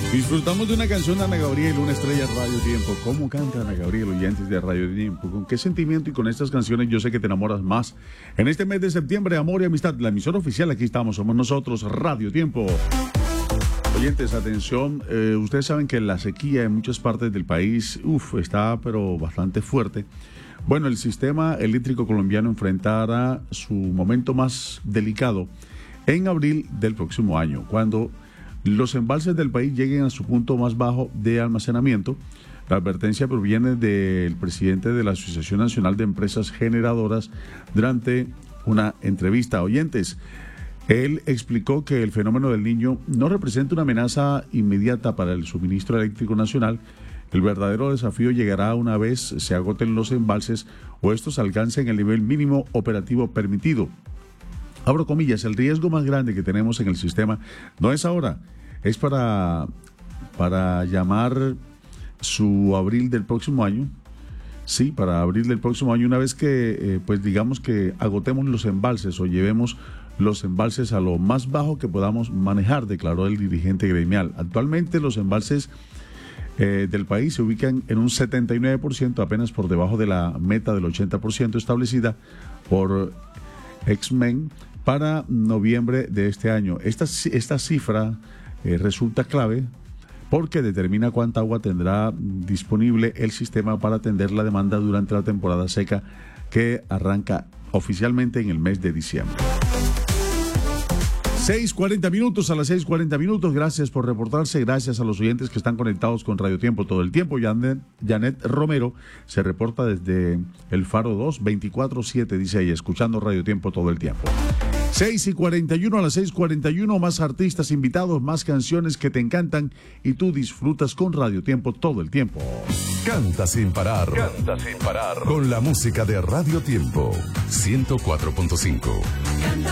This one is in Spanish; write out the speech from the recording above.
Disfrutamos de una canción de Ana Gabriel, una estrella de Radio Tiempo. ¿Cómo canta Ana Gabriel, oyentes de Radio Tiempo? ¿Con qué sentimiento? Y con estas canciones yo sé que te enamoras más. En este mes de septiembre, amor y amistad, la emisora oficial, aquí estamos, somos nosotros, Radio Tiempo. Oyentes, atención, ustedes saben que la sequía en muchas partes del país, está pero bastante fuerte. Bueno, el sistema eléctrico colombiano enfrentará su momento más delicado en abril del próximo año, cuando los embalses del país lleguen a su punto más bajo de almacenamiento. La advertencia proviene del presidente de la Asociación Nacional de Empresas Generadoras durante una entrevista. Oyentes, él explicó que el fenómeno del Niño no representa una amenaza inmediata para el suministro eléctrico nacional. El verdadero desafío llegará una vez se agoten los embalses o estos alcancen el nivel mínimo operativo permitido. Abro comillas, el riesgo más grande que tenemos en el sistema no es ahora, es para llamar su abril del próximo año. Sí, para abril del próximo año, una vez que, digamos que agotemos los embalses o llevemos los embalses a lo más bajo que podamos manejar, declaró el dirigente gremial. Actualmente los embalses del país se ubican en un 79%, apenas por debajo de la meta del 80% establecida por Exmen para noviembre de este año. Esta cifra resulta clave porque determina cuánta agua tendrá disponible el sistema para atender la demanda durante la temporada seca que arranca oficialmente en el mes de diciembre. 6:40 minutos, a las 6:40 minutos. Gracias por reportarse, gracias a los oyentes que están conectados con Radio Tiempo todo el tiempo. Janet Romero se reporta desde el Faro 2, 24/7, dice ella, escuchando Radio Tiempo todo el tiempo. 6:41, a las 6:41, más artistas invitados, más canciones que te encantan y tú disfrutas con Radio Tiempo todo el tiempo. Canta sin parar. Canta sin parar. Con la música de Radio Tiempo 104.5.